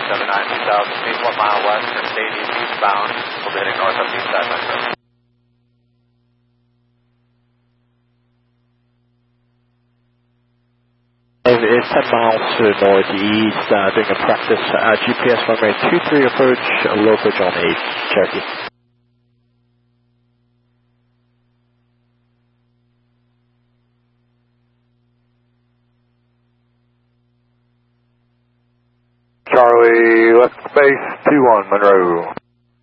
279 feet, 1 mile west, Mercedes eastbound. We'll be heading north up the east side metro. It's 10 miles to the northeast, doing a practice GPS runway 23 approach, low approach on 8, Cherokee. Charlie, left base 21, Monroe.